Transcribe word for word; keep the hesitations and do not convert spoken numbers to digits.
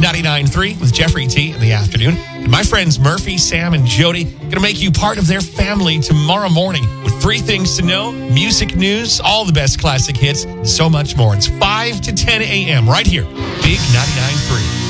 ninety-nine point three with Jeffrey T in the afternoon. And my friends Murphy, Sam, and Jody going to make you part of their family tomorrow morning with three things to know, music news, all the best classic hits, and so much more. It's five to ten a.m. right here. Big ninety-nine point three.